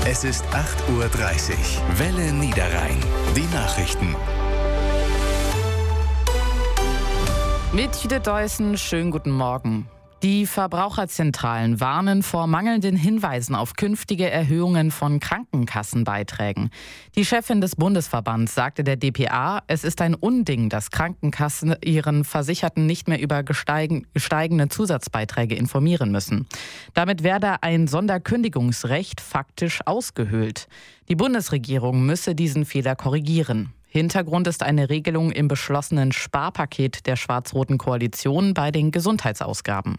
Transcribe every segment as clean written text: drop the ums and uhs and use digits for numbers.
Es ist 8:30 Uhr. Welle Niederrhein. Die Nachrichten. Mit Judith Deussen, schönen guten Morgen. Die Verbraucherzentralen warnen vor mangelnden Hinweisen auf künftige Erhöhungen von Krankenkassenbeiträgen. Die Chefin des Bundesverbands sagte der dpa, es ist ein Unding, dass Krankenkassen ihren Versicherten nicht mehr über steigende Zusatzbeiträge informieren müssen. Damit werde ein Sonderkündigungsrecht faktisch ausgehöhlt. Die Bundesregierung müsse diesen Fehler korrigieren. Hintergrund ist eine Regelung im beschlossenen Sparpaket der schwarz-roten Koalition bei den Gesundheitsausgaben.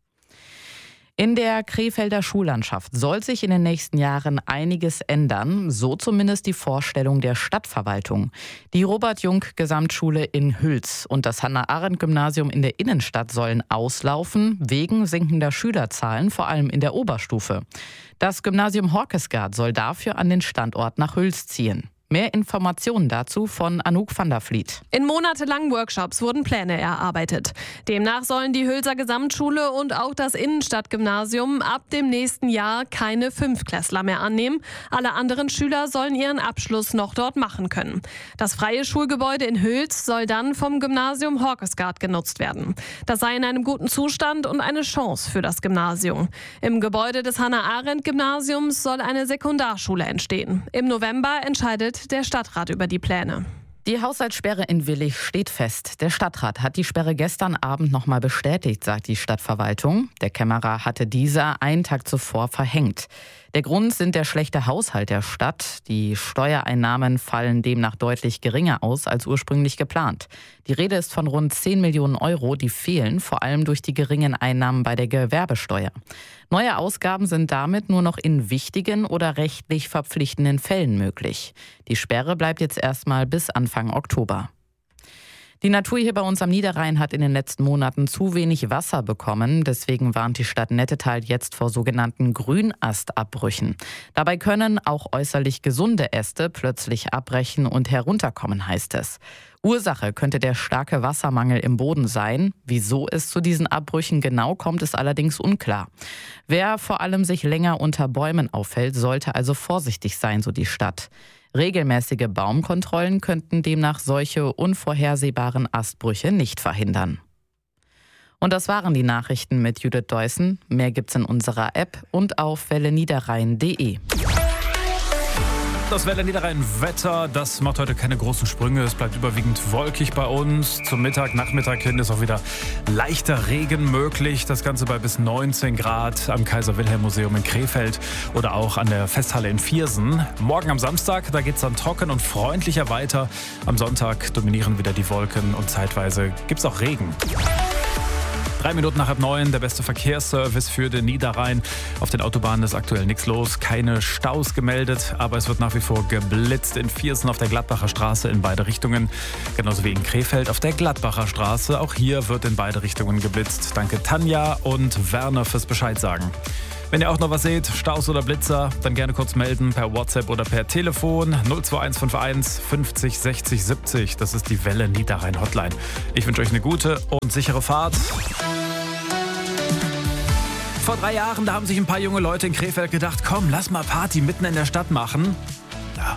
In der Krefelder Schullandschaft soll sich in den nächsten Jahren einiges ändern, so zumindest die Vorstellung der Stadtverwaltung. Die Robert-Jung-Gesamtschule in Hüls und das Hannah-Arendt-Gymnasium in der Innenstadt sollen auslaufen, wegen sinkender Schülerzahlen, vor allem in der Oberstufe. Das Gymnasium Horkesgaard soll dafür an den Standort nach Hüls ziehen. Mehr Informationen dazu von Anouk van der Vliet. In monatelangen Workshops wurden Pläne erarbeitet. Demnach sollen die Hülser Gesamtschule und auch das Innenstadtgymnasium ab dem nächsten Jahr keine Fünftklässler mehr annehmen. Alle anderen Schüler sollen ihren Abschluss noch dort machen können. Das freie Schulgebäude in Hüls soll dann vom Gymnasium Horkesgaard genutzt werden. Das sei in einem guten Zustand und eine Chance für das Gymnasium. Im Gebäude des Hannah-Arendt-Gymnasiums soll eine Sekundarschule entstehen. Im November entscheidet der Stadtrat über die Pläne. Die Haushaltssperre in Willich steht fest. Der Stadtrat hat die Sperre gestern Abend nochmal bestätigt, sagt die Stadtverwaltung. Der Kämmerer hatte diese einen Tag zuvor verhängt. Der Grund sind der schlechte Haushalt der Stadt. Die Steuereinnahmen fallen demnach deutlich geringer aus als ursprünglich geplant. Die Rede ist von rund 10 Millionen Euro, die fehlen, vor allem durch die geringen Einnahmen bei der Gewerbesteuer. Neue Ausgaben sind damit nur noch in wichtigen oder rechtlich verpflichtenden Fällen möglich. Die Sperre bleibt jetzt erstmal bis Anfang Oktober. Die Natur hier bei uns am Niederrhein hat in den letzten Monaten zu wenig Wasser bekommen. Deswegen warnt die Stadt Nettetal jetzt vor sogenannten Grünastabbrüchen. Dabei können auch äußerlich gesunde Äste plötzlich abbrechen und herunterkommen, heißt es. Ursache könnte der starke Wassermangel im Boden sein. Wieso es zu diesen Abbrüchen genau kommt, ist allerdings unklar. Wer vor allem sich länger unter Bäumen aufhält, sollte also vorsichtig sein, so die Stadt. Regelmäßige Baumkontrollen könnten demnach solche unvorhersehbaren Astbrüche nicht verhindern. Und das waren die Nachrichten mit Judith Deussen. Mehr gibt's in unserer App und auf welleniederrhein.de. Das Welle Niederrhein-Wetter, das macht heute keine großen Sprünge. Es bleibt überwiegend wolkig bei uns. Zum Nachmittag hin ist auch wieder leichter Regen möglich. Das Ganze bei bis 19 Grad am Kaiser-Wilhelm-Museum in Krefeld oder auch an der Festhalle in Viersen. Morgen am Samstag, da geht es dann trocken und freundlicher weiter. Am Sonntag dominieren wieder die Wolken und zeitweise gibt es auch Regen. 3 Minuten nach 8:30, der beste Verkehrsservice für den Niederrhein. Auf den Autobahnen ist aktuell nichts los, keine Staus gemeldet, aber es wird nach wie vor geblitzt in Viersen auf der Gladbacher Straße in beide Richtungen. Genauso wie in Krefeld auf der Gladbacher Straße. Auch hier wird in beide Richtungen geblitzt. Danke Tanja und Werner fürs Bescheid sagen. Wenn ihr auch noch was seht, Staus oder Blitzer, dann gerne kurz melden per WhatsApp oder per Telefon 02151 50 60 70. Das ist die Welle Niederrhein Hotline. Ich wünsche euch eine gute und sichere Fahrt. Vor 3 Jahren, da haben sich ein paar junge Leute in Krefeld gedacht, komm, lass mal Party mitten in der Stadt machen.